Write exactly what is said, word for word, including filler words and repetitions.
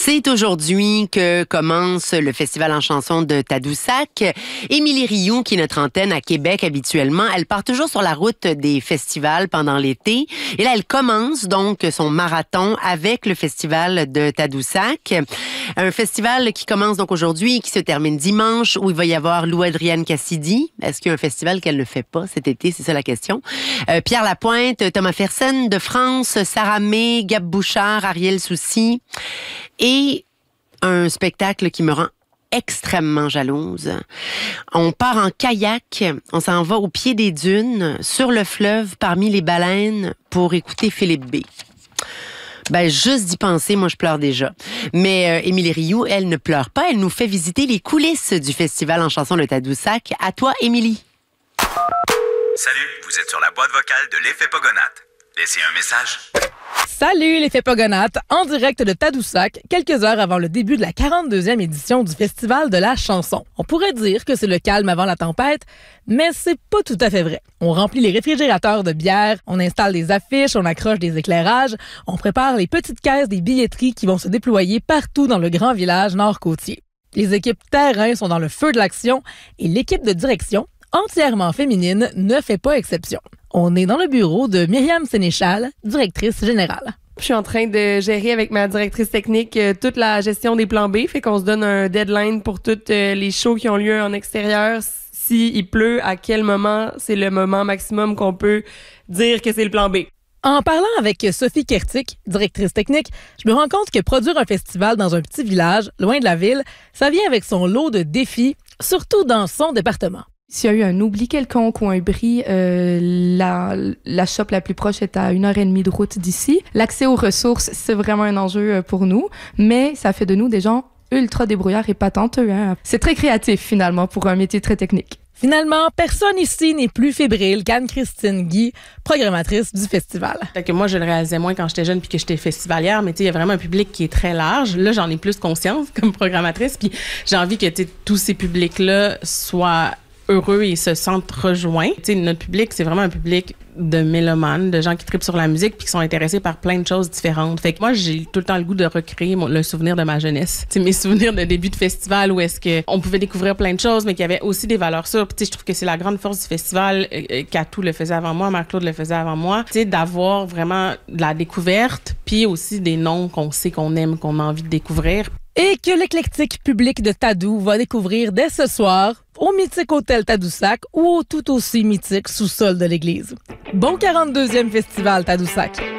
C'est aujourd'hui que commence le Festival en chanson de Tadoussac. Émilie Rioux, qui est notre antenne à Québec habituellement, elle part toujours sur la route des festivals pendant l'été. Et là, elle commence donc son marathon avec le Festival de Tadoussac. Un festival qui commence donc aujourd'hui et qui se termine dimanche, où il va y avoir Lou-Adrienne Cassidy. Est-ce qu'il y a un festival qu'elle ne fait pas cet été? C'est ça la question. Euh, Pierre Lapointe, Thomas Fersen de France, Sarah May, Gab Bouchard, Ariel Soucy. Et un spectacle qui me rend extrêmement jalouse. On part en kayak, on s'en va au pied des dunes, sur le fleuve, parmi les baleines, pour écouter Philippe B. Ben, juste d'y penser, moi, je pleure déjà. Mais euh, Émilie Rioux, elle ne pleure pas. Elle nous fait visiter les coulisses du Festival en chanson de Tadoussac. À toi, Émilie. Salut, vous êtes sur la boîte vocale de l'Effet Pogonate. Laissez un message. Salut l'Effet Pogonate, en direct de Tadoussac, quelques heures avant le début de la quarante-deuxième édition du Festival de la chanson. On pourrait dire que c'est le calme avant la tempête, mais c'est pas tout à fait vrai. On remplit les réfrigérateurs de bière, on installe des affiches, on accroche des éclairages, on prépare les petites caisses des billetteries qui vont se déployer partout dans le grand village nord-côtier. Les équipes terrain sont dans le feu de l'action et l'équipe de direction, entièrement féminine, ne fait pas exception. On est dans le bureau de Myriam Sénéchal, directrice générale. Je suis en train de gérer avec ma directrice technique euh, toute la gestion des plans B, fait qu'on se donne un deadline pour toutes euh, les shows qui ont lieu en extérieur. S'il pleut, à quel moment c'est le moment maximum qu'on peut dire que c'est le plan B. En parlant avec Sophie Kertic, directrice technique, je me rends compte que produire un festival dans un petit village, loin de la ville, ça vient avec son lot de défis, surtout dans son département. S'il y a eu un oubli quelconque ou un bris, euh, la, la shop la plus proche est à une heure et demie de route d'ici. L'accès aux ressources, c'est vraiment un enjeu pour nous, mais ça fait de nous des gens ultra débrouillards et patenteux. Hein. C'est très créatif, finalement, pour un métier très technique. Finalement, personne ici n'est plus fébrile qu'Anne-Christine Guy, programmatrice du festival. Fait que moi, je le réalisais moins quand j'étais jeune puis que j'étais festivalière, mais tu sais, il y a vraiment un public qui est très large. Là, j'en ai plus conscience comme programmatrice, puis j'ai envie que tous ces publics-là soient heureux et se sentent rejoints. Tu sais, notre public, c'est vraiment un public de mélomanes, de gens qui trippent sur la musique puis qui sont intéressés par plein de choses différentes. Fait que moi, j'ai tout le temps le goût de recréer mon, le souvenir de ma jeunesse. Tu sais, mes souvenirs de début de festival où est-ce que on pouvait découvrir plein de choses, mais qu'il y avait aussi des valeurs sûres. Puis tu sais, je trouve que c'est la grande force du festival. Euh, Catou le faisait avant moi, Marc-Claude le faisait avant moi. Tu sais, d'avoir vraiment de la découverte puis aussi des noms qu'on sait qu'on aime, qu'on a envie de découvrir. Et que l'éclectique public de Tadou va découvrir dès ce soir au mythique hôtel Tadoussac ou au tout aussi mythique sous-sol de l'église. Bon quarante-deuxième Festival Tadoussac!